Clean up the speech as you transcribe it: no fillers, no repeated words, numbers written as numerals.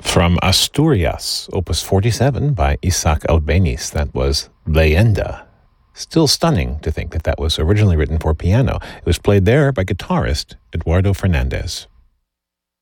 From Asturias, Opus 47 by Isaac Albéniz. That was Leyenda. Still stunning to think that that was originally written for piano. It was played there by guitarist Eduardo Fernandez.